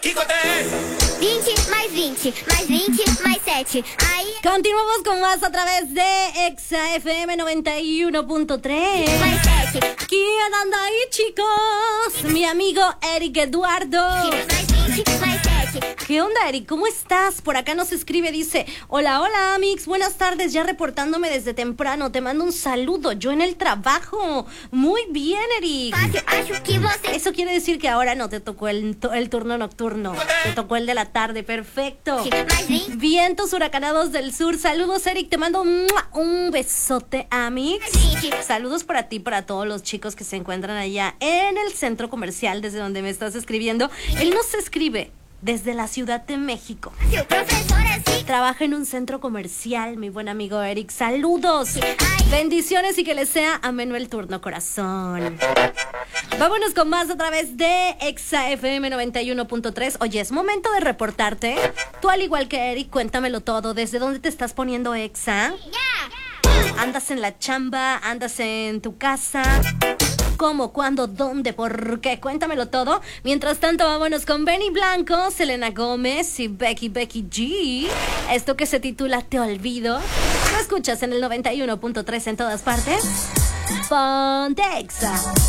Kikote. 20 mais 20, mais 20, mais 7. Aí. Continuamos con más a través de Exa FM 91.3. Mais 7. ¿Quién anda ahí, chicos? Mi amigo Eric Eduardo. Mais 20, mais 7. ¿Qué onda, Eric? ¿Cómo estás? Por acá nos escribe, dice: hola, hola, Amix, buenas tardes, ya reportándome desde temprano, te mando un saludo, yo en el trabajo. Muy bien, Eric. Fácil, acho que você. Eso quiere decir que ahora no te tocó el turno nocturno, te tocó el de la tarde, perfecto. Mais 20. Vientos huracanados del sur, saludos, Eric, te mando un besote, Amix. Mais 20. Saludos para ti, para todos los chicos que se encuentran allá en el centro comercial desde donde me estás escribiendo. Él nos escribe desde la Ciudad de México. Seu professor assim. Trabaja en un centro comercial, mi buen amigo Eric. Saludos. Aí. Bendiciones y que le sea ameno el turno, corazón. Vámonos con más a través de Exa FM 91.3. Oye, es momento de reportarte. Tú, al igual que Eric, cuéntamelo todo. ¿Desde dónde te estás poniendo Exa? Ya. ¿Andas en la chamba? ¿Andas en tu casa? ¿Cómo? ¿Cuándo? ¿Dónde? ¿Por qué? Cuéntamelo todo. Mientras tanto, vámonos con Benny Blanco, Selena Gómez y Becky G. Esto que se titula Te Olvido. Lo escuchas en el 91.3 en todas partes. Ponte Exa.